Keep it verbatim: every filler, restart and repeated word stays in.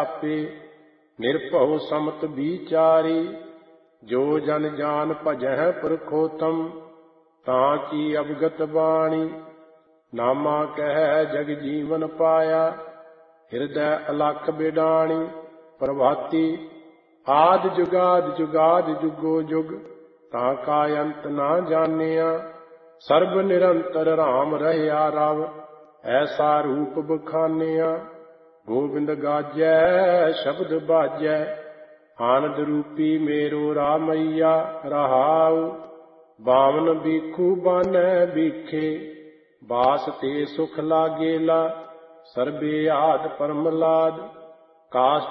ਆਪੇ, ਨਿਰਭਉ ਸਮਤ ਵਿਚਾਰੀ। ਜੋ ਜਨ ਜਾਨ ਭਜਹਿ ਪੁਰਖੋਤਮ, ਤਾਂ ਕੀ ਅਵਗਤ ਬਾਣੀ। ਨਾਮਾ ਕਹਿ ਜਗ ਜੀਵਨ ਪਾਇਆ, ਹਿਰਦੈ ਅਲਖ ਬਿਡਾਣੀ। ਪ੍ਰਭਾਤੀ ਆਦਿ ਜੁਗਾਦਿ ਜੁਗਾਦਿ ਜੁਗੋ ਜੁਗ, ਤਾਂ ਕਾ ਅੰਤ ਨਾ ਜਾਣਿਆ। ਸਰਬ ਨਿਰੰਤਰ ਰਾਮ ਰਹਿਆ ਰਵ, ਐਸਾ ਰੂਪ ਬਖਾਨਿਆ। ਗੋਬਿੰਦ ਗਾਜੈ ਸ਼ਬਦ ਬਾਜੈ, ਆਨੰਦ ਰੂਪੀ ਮੇਰੋ ਰਾਮਈਆ। ਰਹਾਉ ਬਾਵਨ ਬੀਖੂ ਬਾਨੈ ਬੀਖੇ, ਬਾਸ ਤੇ ਸੁਖ ਲਾਗੇਲਾ। ਸਰਬੇ ਆਦ ਪਰਮ ਲਾਦ, ਕਾਸ